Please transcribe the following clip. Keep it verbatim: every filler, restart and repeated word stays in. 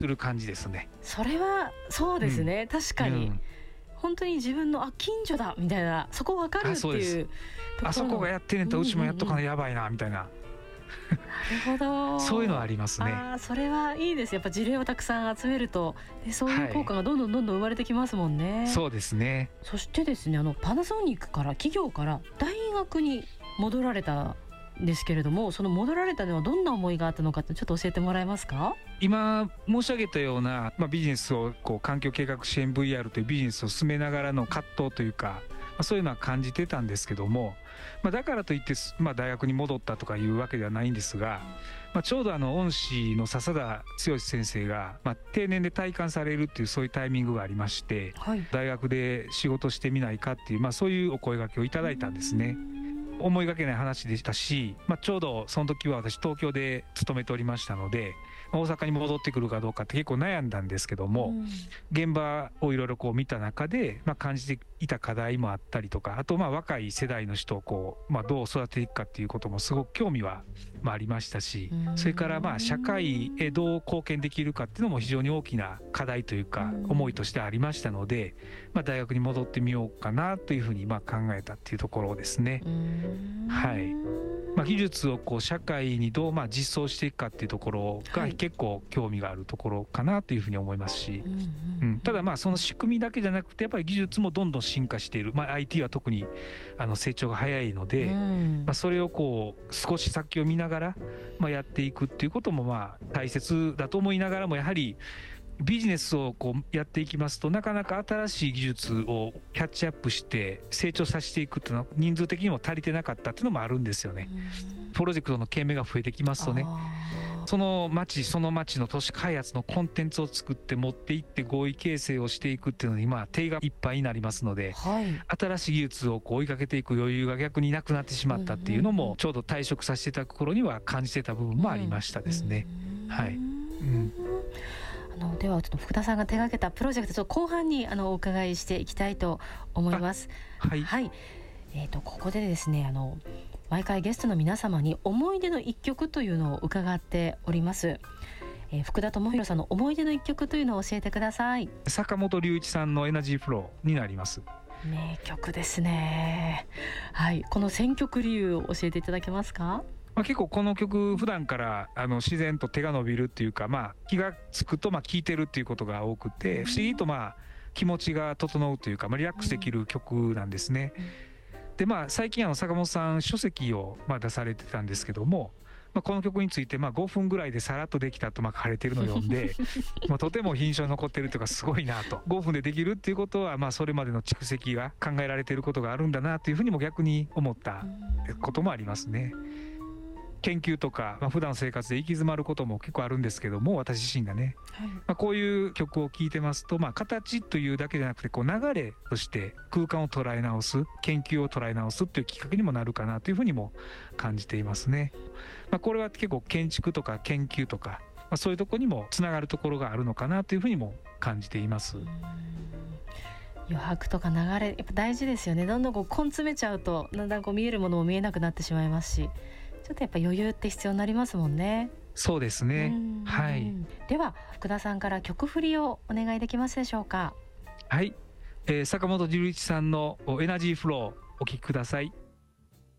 する感じですね。 それはそうですね、うん、確かに、 うん、 本当に自分のあ近所だみたいな、そこ分かるっていうところの、 あそこがやってんねんとうちもやっとかなやばいなみたいな、 なるほどそういうのはありますね。 あそれはいいです。やっぱ事例をたくさん集めるとそういう効果がどんどんどんどん生まれてきますもんね、はい、 そうですね。 そしてですね、あのパナソニックから企業から大学に戻られたんですけれども、その戻られたのはどんな思いがあったのかってちょっと教えてもらえますか？ 今申し上げたような、まあ、ビジネスをこう環境計画支援 ブイアール というビジネスを進めながらの葛藤というか、まあ、そういうのは感じてたんですけども、まあ、だからといって、まあ、大学に戻ったとかいうわけではないんですが、まあ、ちょうどあの恩師の笹田剛先生が、まあ、定年で退官されるっていうそういうタイミングがありまして、はい、大学で仕事してみないかっていう、まあ、そういうお声掛けをいただいたんですね。思いがけない話でしたし、まあ、ちょうどその時は私東京で勤めておりましたので、大阪に戻ってくるかどうかって結構悩んだんですけども、うん、現場をいろいろこう見た中で、まあ、感じていた課題もあったりとか、あとまあ若い世代の人をこう、まあ、どう育てていくかっていうこともすごく興味はまあありましたし、うん、それからまあ社会へどう貢献できるかっていうのも非常に大きな課題というか思いとしてありましたので、まあ、大学に戻ってみようかなというふうにまあ考えたっていうところですね。はい、まあ、技術をこう社会にどうまあ実装していくかっていうところが結構興味があるところかなというふうに思いますし、うん、ただまあその仕組みだけじゃなくてやっぱり技術もどんどん進化している、まあ、アイティー は特にあの成長が早いので、まあ、それをこう少し先を見ながらまあやっていくっていうこともまあ大切だと思いながらも、やはりビジネスをこうやっていきますとなかなか新しい技術をキャッチアップして成長させていくっていうのは人数的にも足りてなかったっていうのもあるんですよね。プロジェクトの件名が増えてきますとね、その町その町の都市開発のコンテンツを作って持っていって合意形成をしていくっていうのに今手がいっぱいになりますので、はい、新しい技術をこう追いかけていく余裕が逆になくなってしまったっていうのもちょうど退職させていただく頃には感じてた部分もありましたですね。はい、うん、 あのではちょっと福田さんが手掛けたプロジェクト、ちょっと後半にあのお伺いしていきたいと思います。はい、はい、えーと、ここでですね、あの毎回ゲストの皆様に思い出の一曲というのを伺っております。えー、福田智博さんの思い出の一曲というのを教えてください。 坂本龍一さんのエナジーフローになります。 名曲ですね。はい、この選曲理由を教えていただけますか？ まあ、結構この曲普段からあの自然と手が伸びるっていうか、まあ、気がつくとまあ聴いてるっていうことが多くて、不思議とまあ気持ちが整うというか、まあ、リラックスできる曲なんですね。でまあ最近あの坂本さん書籍をまあ出されてたんですけども、まあ、この曲についてまあごふんぐらいでさらっとできたとまあ書かれてるのを読んでまあとても印象に残ってるというかすごいなと、ごふんでできるっていうことはまあそれまでの蓄積が考えられていることがあるんだなというふうにも逆に思ったこともありますね。研究とか、まあ、普段の生活で行き詰まることも結構あるんですけども、私自身がね、はい、まあ、こういう曲を聴いてますと、まあ、形というだけじゃなくてこう流れとして空間を捉え直す、研究を捉え直すっていうきっかけにもなるかなというふうにも感じていますね。まあ、これは結構建築とか研究とか、まあ、そういうところにもつながるところがあるのかなというふうにも感じています。 余白とか流れやっぱ大事ですよね。どんどんこう根詰めちゃうとだんだんこう見えるものも見えなくなってしまいますし、ちょっとやっぱ余裕って必要になりますもんね。 そうですね。はい。 では福田さんから曲振りをお願いできますでしょうか？ はい、えー、坂本龍一さんのエナジーフローお聴きください。